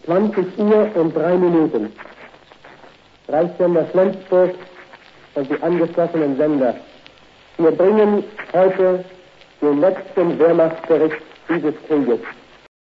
20:03. Reichssender Flensburg und die angeschlossenen Sender. Wir bringen heute den letzten Wehrmachtsbericht dieses Krieges.